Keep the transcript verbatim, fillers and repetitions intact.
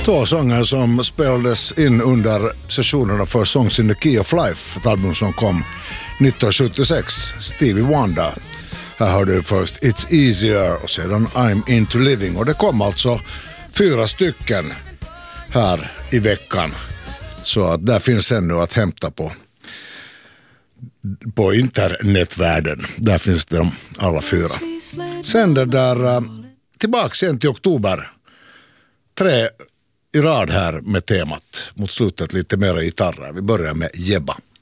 Två sånger som spelades in under sessionerna för Songs in the Key of Life, ett album som kom nittonhundrasjuttiosex, Stevie Wonder. Här hörde du först It's Easier och sedan I'm Into Living, och det kom alltså fyra stycken här i veckan. Så att där finns ännu att hämta på på internetvärlden. Där finns de alla fyra. Sen det där tillbaks igen till oktober. Tre i rad här med temat. Mot slutet lite mer gitarrer. Vi börjar med Jebba.